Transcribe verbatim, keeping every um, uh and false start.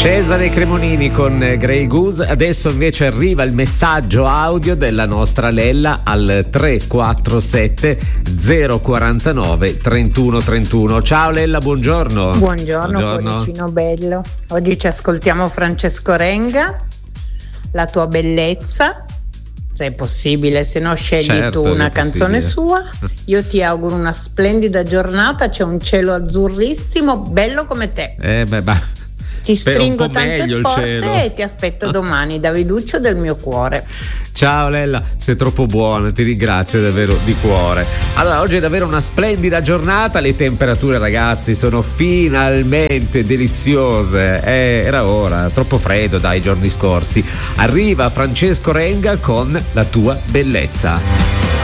Cesare Cremonini con Grey Goose. Adesso invece arriva il messaggio audio della nostra Lella al tre quattro sette zero quattro nove trentuno trentuno. Ciao Lella, buongiorno. Buongiorno, cuoricino bello. Oggi ci ascoltiamo Francesco Renga, La tua bellezza, se è possibile, se no scegli certo, tu una canzone sua. Io ti auguro una splendida giornata, c'è un cielo azzurrissimo, bello come te. Eh beh, bah. Ti stringo tanto e forte cielo. E ti aspetto domani, Daviduccio del mio cuore. Ciao Lella, sei troppo buona, ti ringrazio davvero di cuore. Allora, oggi è davvero una splendida giornata, le temperature ragazzi sono finalmente deliziose. Eh, era ora, troppo freddo dai giorni scorsi. Arriva Francesco Renga con La tua bellezza.